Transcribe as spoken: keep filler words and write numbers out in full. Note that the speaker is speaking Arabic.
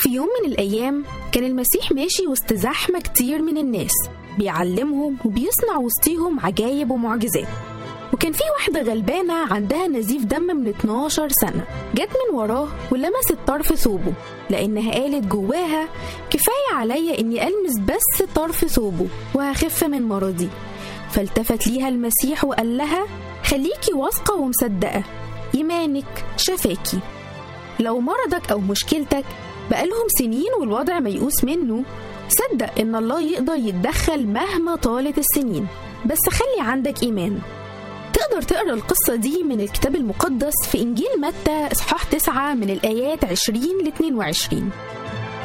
في يوم من الأيام كان المسيح ماشي وسط زحمة كتير من الناس بيعلمهم وبيصنع وسطيهم عجائب ومعجزات. وكان في واحدة غلبانة عندها نزيف دم من اتناشر سنة، جت من وراه ولمست طرف ثوبه لأنها قالت جواها كفاية عليا إني ألمس بس طرف ثوبه وهخف من مرضي. فالتفت ليها المسيح وقال لها خليكي واثقة ومصدقة، إيمانك شفاكي. لو مرضك أو مشكلتك بقالهم سنين والوضع ميؤوس منه، صدق إن الله يقدر يتدخل مهما طالت السنين، بس خلي عندك إيمان. تقدر تقرأ القصة دي من الكتاب المقدس في إنجيل متى إصحاح تسعة من الآيات عشرين ل اتنين وعشرين.